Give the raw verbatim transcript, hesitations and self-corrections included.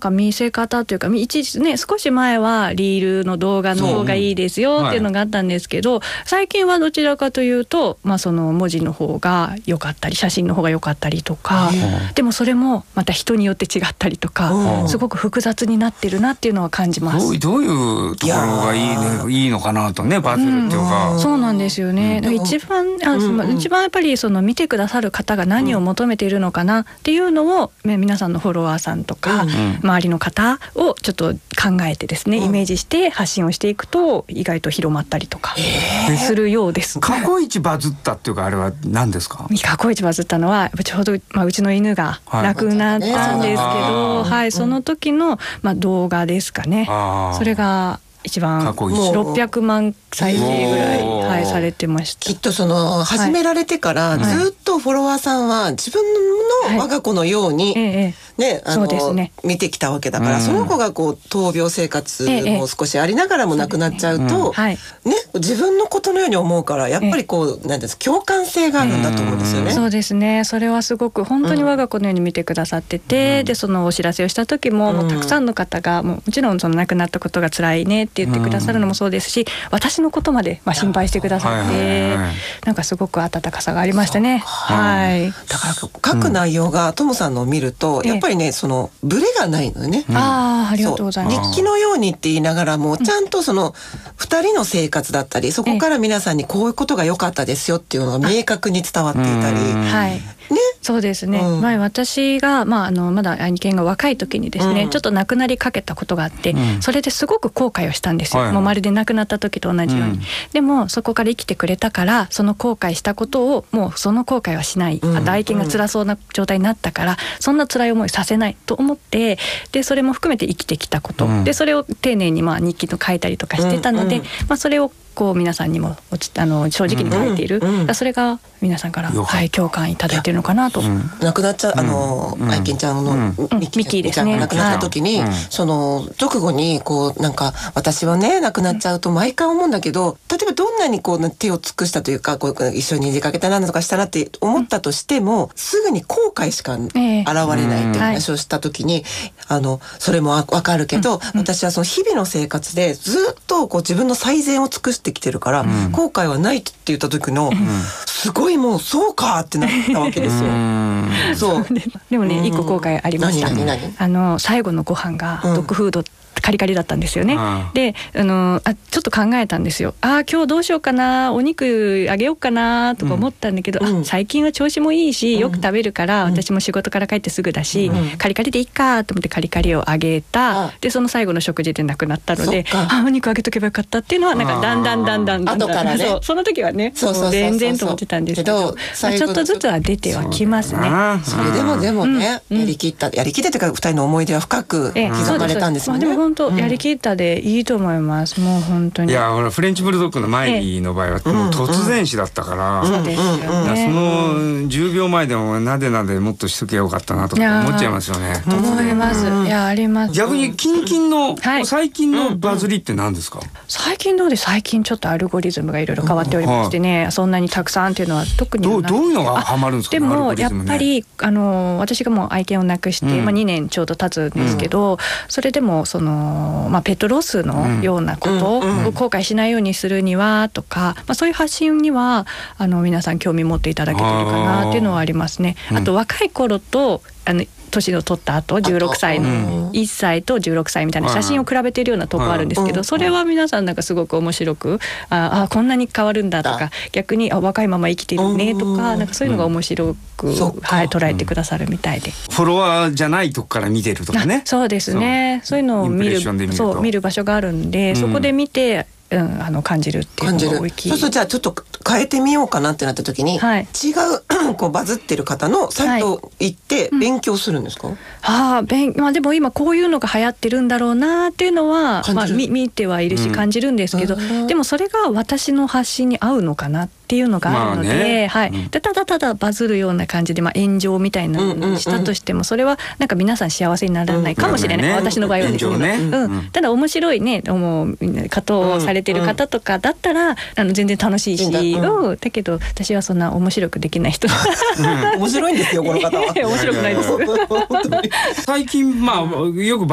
か見せ方というか一時ね少し前はリールの動画の方がいいですよっていうのがあったんですけど、はい、最近はどちらかというと、まあ、その文字の方が良かったり写真の方が良かったりとか、でもそれもまた人によって違ったりとかすごく複雑になってるなっていうのは感じます。 どう、どういうところがいいね、いいのかなとね、バズるっていうか、 うん、そうなんですよね、うん、一番あ、うんうん、一番やっぱりその見てくださる方が何を求めているのかなっていうのを、ね、皆さんのフォロワーさんとか、うん、周りの方をちょっと考えてですね、イメージして発信をしていくと意外と広まったりとかするようです。 過去一バズったっていうかあれは何ですか？ 過去一バズったのはちょうど、まあ、うちの犬が亡くなったんですけど、はいはい、その時の、まあ、動画ですかね。それが一番ろっぴゃくまん再生ぐらい、はい、されてました。 きっとその始められてからずっとフォロワーさんは自分の我が子のように、はい、ね、あのそうですね、見てきたわけだから、うん、その子がこう闘病生活も少しありながらも亡くなっちゃうと、ね、うん、ね、自分のことのように思うからやっぱりこうなんです共感性があるんだと思うんですよね。 そうですね、それはすごく本当に我が子のように見てくださってて、うん、でそのお知らせをした時も、うん、もうたくさんの方がもうもちろんその亡くなったことが辛いねって言ってくださるのもそうですし、うん、私のことまで、まあ、心配してくださって、はいはいはい、なんかすごく温かさがありましたね。はい、 だから書く内容がトムさんのを見ると、うん、やっぱりねそのブレがないのよね。 うん、ああ、ありがとうございます。 日記のようにって言いながらもちゃんとそのふたりの生活だったり、そこから皆さんにこういうことが良かったですよっていうのが明確に伝わっていたり、 はい、ね、そうですね、うん、前私が、まあ、あのまだ愛犬が若い時にですね、うん、ちょっと亡くなりかけたことがあって、うん、それですごく後悔をしたんですよ、はい、もうまるで亡くなった時と同じように、うん、でもそこから生きてくれたからその後悔したことをもうその後悔はしない、うん、愛犬が辛そうな状態になったから、うん、そんな辛い思いさせないと思って、でそれも含めて生きてきたこと、うん、でそれを丁寧にまあ日記と書いたりとかしてたので、うんうん、まあ、それをこう皆さんにもあの正直に書いている、うんうん、それが皆さんから、はい、共感いただいているのかなと。 うん、亡くなっちゃうあの、うん、愛犬ちゃんの、うん、ミッキーですね、亡くなった時に、はい、その直後にこうなんか私はね亡くなっちゃうと毎回思うんだけど、例えばどんなにこう手を尽くしたというかこう一緒に出かけたなんとかしたなって思ったとしても、うん、すぐに後悔しか現れないって話をした時に、あのそれもわかるけど、うん、私はその日々の生活でずっとこう自分の最善を尽くしてきてるから、うん、後悔はないって言った時の、うん、すごいもうそうかってなったわけですよ。 そうでもね、一個後悔ありました。何何何？あの最後のご飯がドッグフード、うん、カリカリだったんですよね。で、あのあちょっと考えたんですよ。あ今日どうしようかな、お肉あげようかなとか思ったんだけど、うん、あ最近は調子もいいしよく食べるから、うん、私も仕事から帰ってすぐだし、うん、カリカリでいいかと思ってカリカリをあげた。でその最後の食事でなくなったので、あお肉あげとけばよかったっていうのはなんかだんだんだんだんだんだん後からね、そうその時はね全然と思ってたんですけど、まあ、ちょっとずつは出てはきますね。 それでもでもね、うん、やりきったやりきってというかふたりの思い出は深く刻まれたんですよね。 本当やりきったでいいと思います。もう本当に。 いやほらフレンチブルドッグのマイリーの場合はもう突然死だったから、 そうですよね。 そのじゅうびょうまえでもなでなでもっとしとけばよかったなとか思っちゃいますよね。 思います。いやあります。 逆に近々の、はい、最近のバズりって何ですか？ 最近ので最近ちょっとアルゴリズムがいろいろ変わっておりましてね、うんはい、そんなにたくさんっていうのは特にどう、どういうのがハマるんですか？ でもやっぱりあの私がもう愛犬を亡くして、うんまあ、にねんちょうど経つんですけど、うん、それでもその、まあ、ペットロスのようなことを後悔しないようにするにはとか、まあ、そういう発信にはあの皆さん興味持っていただけてるかなっていうのはありますね。あと若い頃とあの年を取った後じゅうろくさいのいっさいとじゅうろくさいみたいな写真を比べているようなとこあるんですけど、それは皆さんなんかすごく面白く、ああこんなに変わるんだとか、逆にあ若いまま生きてるねとか、なんかそういうのが面白く、はい、捉えてくださるみたいで、 フォロワーじゃないとこから見てるとかね。 そうですね、そういうのを見る、そう見る場所があるんで、そこで見てうん、あの感じるっていうのが大きい。 そうそう、じゃあちょっと変えてみようかなってなった時に、はい、違うこうバズってる方のサイト行って勉強するんですか？はい、うん、 あ勉まあ、でも今こういうのが流行ってるんだろうなっていうのは、まあ、見, 見てはいるし感じるんですけど、うん、でもそれが私の発信に合うのかなっていうのがあるので、まあね、はい、うん、でただただバズるような感じで、まあ、炎上みたいなのにしたとしても、それはなんか皆さん幸せにならないかもしれない、うん、私の場合はですけど、ね、うん、ただ面白いねもう方をされてる方とかだったら、うん、あの全然楽しいし、うんうん、だけど私はそんな面白くできない人、 うん、面白いんですよこの方は。 面白くないです。 最近まあよく